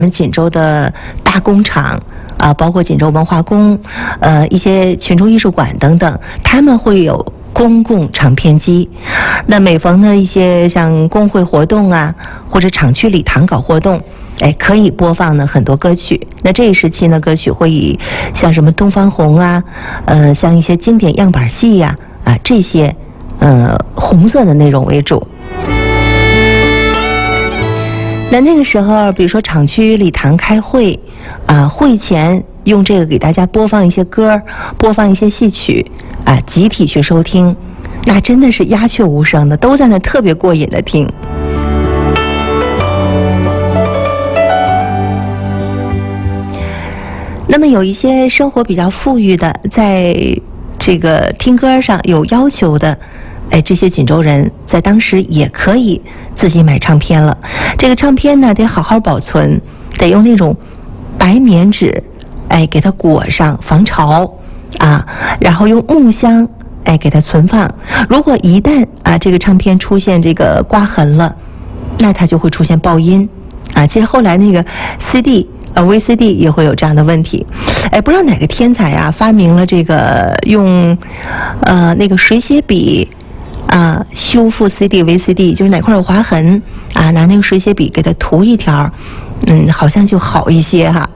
们锦州的大工厂啊，包括锦州文化宫，一些群众艺术馆等等，他们会有公共唱片机。那每逢呢一些像工会活动啊，或者厂区礼堂搞活动，可以播放呢很多歌曲。那这一时期呢，歌曲会以像什么东方红啊，像一些经典样板戏呀，这些红色的内容为主。那个时候，比如说厂区礼堂开会会前用这个给大家播放一些歌，播放一些戏曲集体去收听，那真的是鸦雀无声的，都在那特别过瘾的听。那么有一些生活比较富裕的，在这个听歌上有要求的，这些锦州人在当时也可以自己买唱片了。这个唱片呢，得好好保存，得用那种白棉纸，给它裹上防潮然后用木箱，给它存放。如果一旦这个唱片出现这个刮痕了，那它就会出现爆音其实后来那个 VCD 也会有这样的问题。不知道哪个天才发明了这个用那个水写笔修复 VCD， 就是哪块有划痕拿那个水写笔给它涂一条，好像就好一些哈。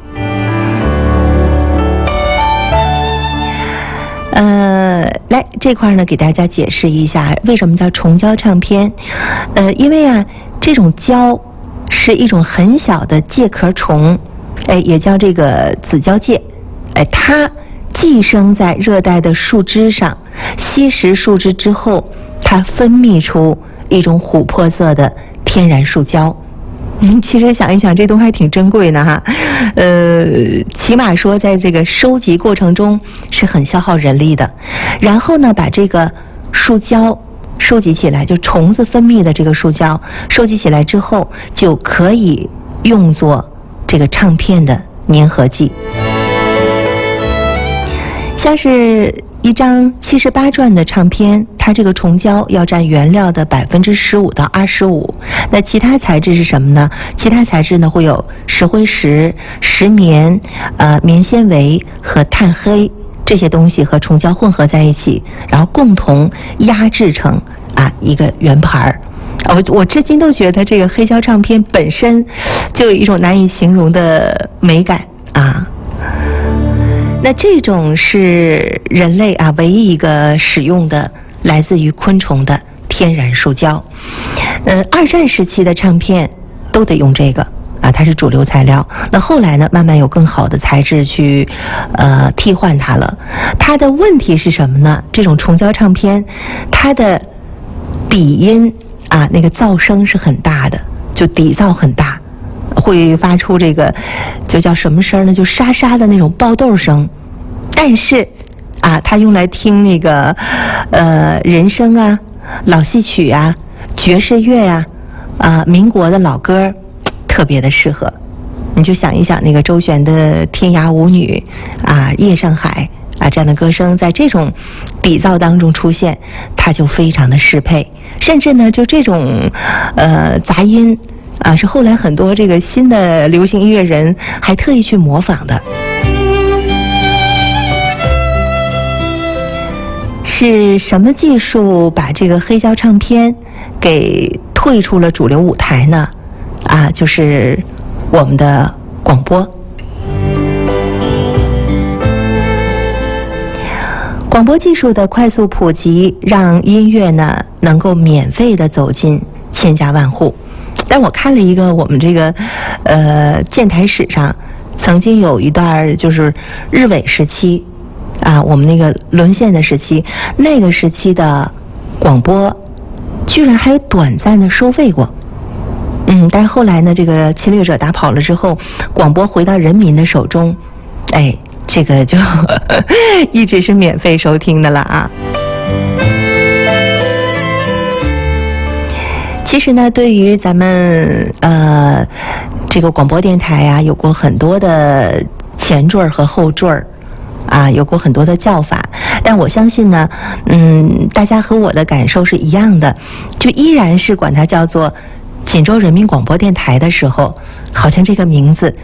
来这块呢，给大家解释一下为什么叫虫胶唱片。因为这种胶是一种很小的介壳虫，也叫这个紫胶介，它寄生在热带的树枝上，吸食树枝之后，它分泌出一种琥珀色的天然树胶。其实想一想，这东西还挺珍贵的哈。起码说在这个收集过程中是很消耗人力的。然后呢，把这个树胶收集起来，就虫子分泌的这个树胶收集起来之后，就可以用作这个唱片的粘合剂。像是一张78转的唱片，它这个虫胶要占原料的15%到25%。那其他材质是什么呢？其他材质呢会有石灰石、石棉、棉纤维和炭黑，这些东西和虫胶混合在一起，然后共同压制成一个圆盘。我至今都觉得这个黑胶唱片本身就有一种难以形容的美感那这种是人类唯一一个使用的来自于昆虫的天然树胶。二战时期的唱片都得用这个它是主流材料。那后来呢，慢慢有更好的材质去替换它了。它的问题是什么呢？这种虫胶唱片，它的底音那个噪声是很大的，就底噪很大，会发出这个就叫什么声呢？就沙沙的那种爆豆声。但是它用来听那个人声老戏曲爵士乐民国的老歌，特别的适合。你就想一想那个周璇的《天涯舞女》夜上海这样的歌声，在这种底噪当中出现，它就非常的适配。甚至呢，就这种杂音是后来很多这个新的流行音乐人还特意去模仿的。是什么技术把这个黑胶唱片给退出了主流舞台呢？就是我们的广播。广播技术的快速普及，让音乐呢能够免费的走进千家万户。但我看了一个我们这个建台史上，曾经有一段就是日伪时期我们那个沦陷的时期，那个时期的广播居然还有短暂的收费过。但是后来呢，这个侵略者打跑了之后，广播回到人民的手中，这个就一直是免费收听的了其实呢，对于咱们这个广播电台有过很多的前缀和后缀有过很多的叫法，但我相信呢，大家和我的感受是一样的，就依然是管它叫做锦州人民广播电台的时候，好像这个名字